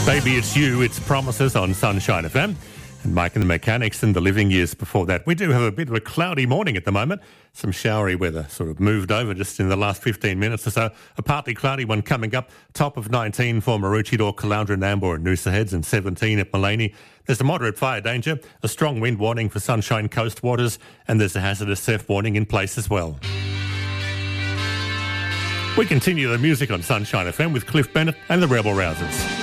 Baby It's You, It's Promises on Sunshine FM. And Mike and the Mechanics in the living years before that. We do have a bit of a cloudy morning at the moment. Some showery weather sort of moved over just in the last 15 minutes or so. A partly cloudy one coming up. Top of 19 for Maroochydore, Caloundra, Nambour and Noosa Heads, and 17 at Maleny. There's a moderate fire danger, a strong wind warning for Sunshine Coast waters, and there's a hazardous surf warning in place as well. We continue the music on Sunshine FM with Cliff Bennett and the Rebel Rousers.